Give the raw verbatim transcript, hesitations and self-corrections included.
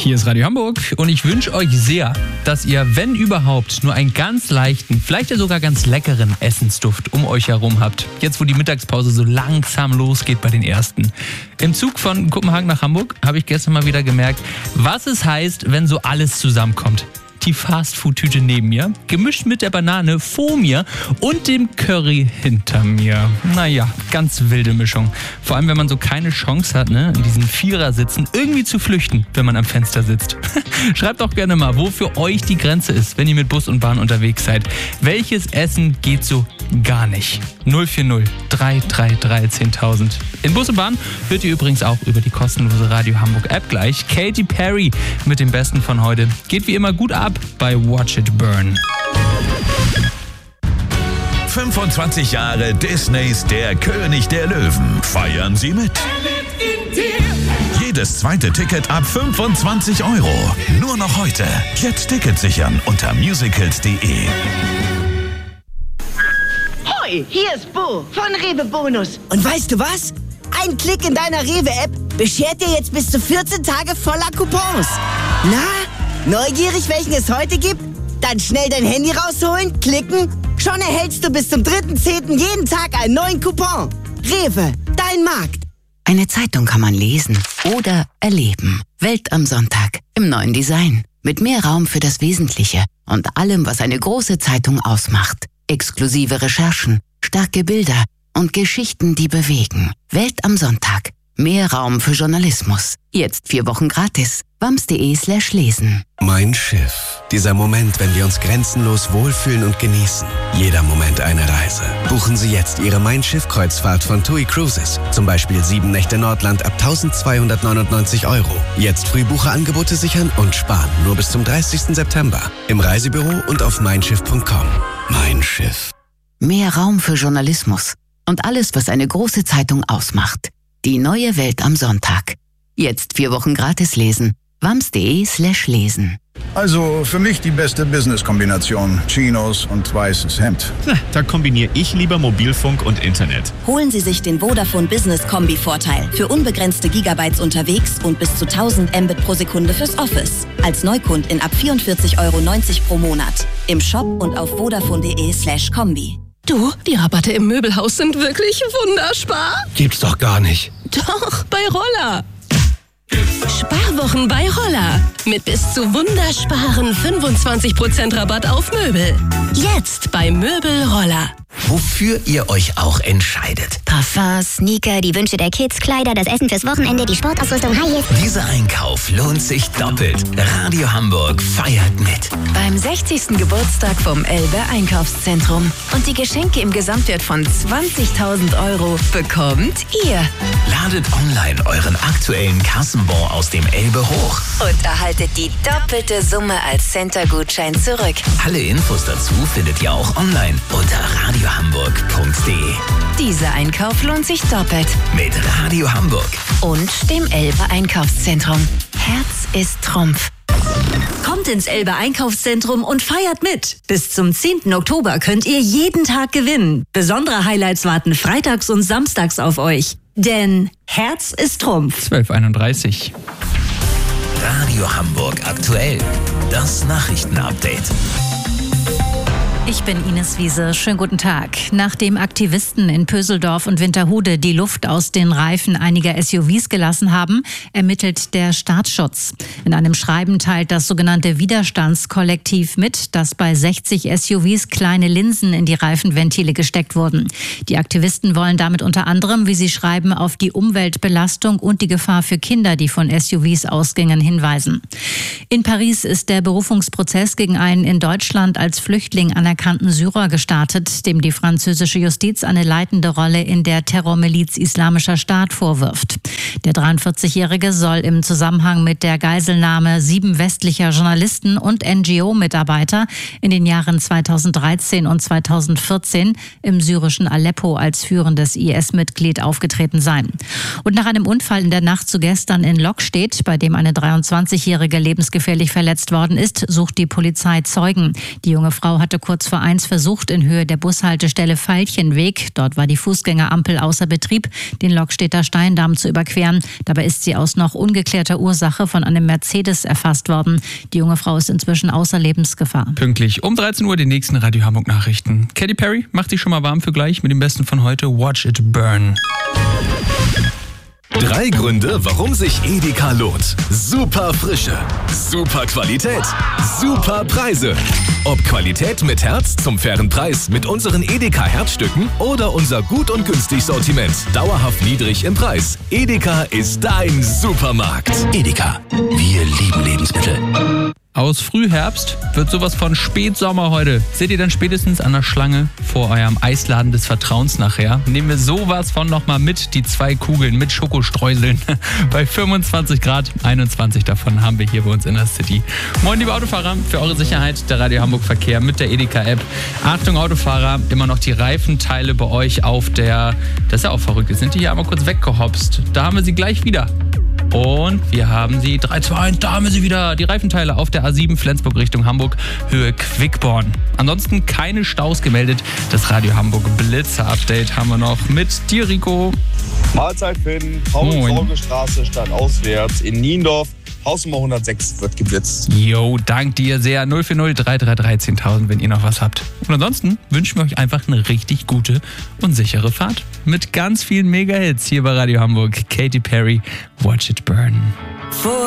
Hier ist Radio Hamburg und ich wünsche euch sehr, dass ihr, wenn überhaupt, nur einen ganz leichten, vielleicht ja sogar ganz leckeren Essensduft um euch herum habt. Jetzt, wo die Mittagspause so langsam losgeht bei den Ersten. Im Zug von Kopenhagen nach Hamburg habe ich gestern mal wieder gemerkt, was es heißt, wenn so alles zusammenkommt. Die Fastfood-Tüte neben mir, gemischt mit der Banane vor mir und dem Curry hinter mir. Naja, ganz wilde Mischung. Vor allem, wenn man so keine Chance hat, ne, in diesen Vierersitzen irgendwie zu flüchten, wenn man am Fenster sitzt. Schreibt doch gerne mal, wo für euch die Grenze ist, wenn ihr mit Bus und Bahn unterwegs seid. Welches Essen geht so gar nicht? null vier null drei drei drei zehntausend. In Bus und Bahn hört ihr übrigens auch über die kostenlose Radio Hamburg App gleich. Katy Perry mit dem Besten von heute. Geht wie immer gut ab bei Watch It Burn. fünfundzwanzig Jahre Disneys Der König der Löwen. Feiern Sie mit. Jedes zweite Ticket ab fünfundzwanzig Euro. Nur noch heute. Jetzt Ticket sichern unter musicals punkt de. Hoi, hier ist Bo von Rewe Bonus. Und weißt du was? Ein Klick in deiner Rewe-App beschert dir jetzt bis zu vierzehn Tage voller Coupons. Na, neugierig, welchen es heute gibt? Dann schnell dein Handy rausholen, klicken. Schon erhältst du bis zum dritten zehnten jeden Tag einen neuen Coupon. Rewe, dein Markt. Eine Zeitung kann man lesen oder erleben. Welt am Sonntag im neuen Design. Mit mehr Raum für das Wesentliche und allem, was eine große Zeitung ausmacht. Exklusive Recherchen, starke Bilder und Geschichten, die bewegen. Welt am Sonntag. Mehr Raum für Journalismus. Jetzt vier Wochen gratis. wams.de slash lesen. Mein Schiff. Dieser Moment, wenn wir uns grenzenlos wohlfühlen und genießen. Jeder Moment eine Reise. Buchen Sie jetzt Ihre Mein Schiff-Kreuzfahrt von TUI Cruises. Zum Beispiel sieben Nächte Nordland ab eintausendzweihundertneunundneunzig Euro. Jetzt Frühbucherangebote sichern und sparen. Nur bis zum dreißigsten September. Im Reisebüro und auf mein schiff punkt com. Mein Schiff. Mehr Raum für Journalismus. Und alles, was eine große Zeitung ausmacht. Die neue Welt am Sonntag. Jetzt vier Wochen gratis lesen. wams.de slash lesen. Also für mich die beste Business-Kombination. Chinos und weißes Hemd. Na, da kombiniere ich lieber Mobilfunk und Internet. Holen Sie sich den Vodafone Business Kombi-Vorteil. Für unbegrenzte Gigabytes unterwegs und bis zu tausend Mbit pro Sekunde fürs Office. Als Neukundin ab vierundvierzig Euro neunzig pro Monat. Im Shop und auf vodafone.de slash Kombi. Du, die Rabatte im Möbelhaus sind wirklich wunderspar. Gibt's doch gar nicht. Doch, bei Roller. Sparwochen bei Roller. Mit bis zu wundersparen fünfundzwanzig Prozent Rabatt auf Möbel. Jetzt bei Möbel Roller. Wofür ihr euch auch entscheidet. Parfums, Sneaker, die Wünsche der Kids, Kleider, das Essen fürs Wochenende, die Sportausrüstung, High Heels. Dieser Einkauf lohnt sich doppelt. Radio Hamburg feiert mit. Beim sechzigsten Geburtstag vom Elbe Einkaufszentrum. Und die Geschenke im Gesamtwert von zwanzigtausend Euro bekommt ihr. Ladet online euren aktuellen Kassenbon aus dem Elbe hoch. Und erhaltet die doppelte Summe als Center-Gutschein zurück. Alle Infos dazu findet ihr auch online unter radio hamburg punkt de. Dieser Einkauf lohnt sich doppelt. Mit Radio Hamburg. Und dem Elbe Einkaufszentrum. Herz ist Trumpf. Kommt ins Elbe Einkaufszentrum und feiert mit. Bis zum zehnten Oktober könnt ihr jeden Tag gewinnen. Besondere Highlights warten freitags und samstags auf euch. Denn Herz ist Trumpf. zwölf Uhr einunddreißig. Radio Hamburg aktuell. Das Nachrichtenupdate. Ich bin Ines Wiese. Schönen guten Tag. Nachdem Aktivisten in Pöseldorf und Winterhude die Luft aus den Reifen einiger S U Vs gelassen haben, ermittelt der Staatsschutz. In einem Schreiben teilt das sogenannte Widerstandskollektiv mit, dass bei sechzig S U Vs kleine Linsen in die Reifenventile gesteckt wurden. Die Aktivisten wollen damit unter anderem, wie sie schreiben, auf die Umweltbelastung und die Gefahr für Kinder, die von S U Vs ausgingen, hinweisen. In Paris ist der Berufungsprozess gegen einen in Deutschland als Flüchtling anerkannten Syrer gestartet, dem die französische Justiz eine leitende Rolle in der Terrormiliz Islamischer Staat vorwirft. Der dreiundvierzigjährige soll im Zusammenhang mit der Geiselnahme sieben westlicher Journalisten und N G O-Mitarbeiter in den Jahren zweitausenddreizehn und zweitausendvierzehn im syrischen Aleppo als führendes I S-Mitglied aufgetreten sein. Und nach einem Unfall in der Nacht zu gestern in Lockstedt, bei dem eine dreiundzwanzigjährige lebensgefährlich verletzt worden ist, sucht die Polizei Zeugen. Die junge Frau hatte kurz Fußgängervereins versucht in Höhe der Bushaltestelle Veilchenweg, dort war die Fußgängerampel außer Betrieb, den Lokstädter Steindamm zu überqueren. Dabei ist sie aus noch ungeklärter Ursache von einem Mercedes erfasst worden. Die junge Frau ist inzwischen außer Lebensgefahr. Pünktlich um dreizehn Uhr die nächsten Radio Hamburg Nachrichten. Katy Perry macht sich schon mal warm für gleich mit dem Besten von heute, Watch It Burn. Drei Gründe, warum sich Edeka lohnt. Super Frische, super Qualität, super Preise. Ob Qualität mit Herz zum fairen Preis mit unseren Edeka Herzstücken oder unser gut und günstig Sortiment, dauerhaft niedrig im Preis. Edeka ist dein Supermarkt. Edeka, wir lieben Lebensmittel. Aus Frühherbst wird sowas von Spätsommer heute. Seht ihr dann spätestens an der Schlange vor eurem Eisladen des Vertrauens nachher? Nehmen wir sowas von nochmal mit, die zwei Kugeln mit Schokostreuseln. Bei fünfundzwanzig Grad, einundzwanzig davon haben wir hier bei uns in der City. Moin liebe Autofahrer, für eure Sicherheit der Radio Hamburg Verkehr mit der Edeka-App. Achtung Autofahrer, immer noch die Reifenteile bei euch auf der, das ist ja auch verrückt, jetzt sind die hier einmal kurz weggehopst. Da haben wir sie gleich wieder. Und wir haben sie, drei, zwei, eins, da haben wir sie wieder. Die Reifenteile auf der A sieben Flensburg Richtung Hamburg, Höhe Quickborn. Ansonsten keine Staus gemeldet. Das Radio Hamburg Blitzer-Update haben wir noch mit dir, Rico. Mahlzeit Finn, Paul-Sorge-Straße statt auswärts in Niendorf. Hausnummer hundertsechs wird geblitzt. Jo, dank dir sehr. null vier null drei drei drei zehntausend, wenn ihr noch was habt. Und ansonsten wünschen wir euch einfach eine richtig gute und sichere Fahrt. Mit ganz vielen Mega-Hits hier bei Radio Hamburg. Katy Perry, Watch It Burn.